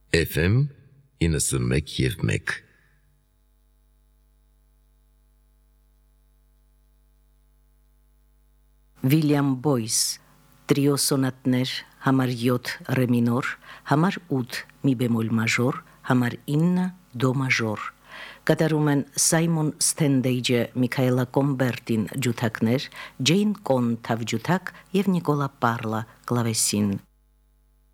FM 91.1 Վիլյամ Բոյս տրիո սոնատներ համար 7 ռե մինոր, համար 8 մի բեմոլ մաժոր, համար 9 դո մաժոր։ Կատարում են Սայմոն Ստենդեյջը, Միքայելա Կոմբերտին ջութակներ, Ջեյն Կոն թավջութակ եւ Նիկոլա Պարլա կլավեսին։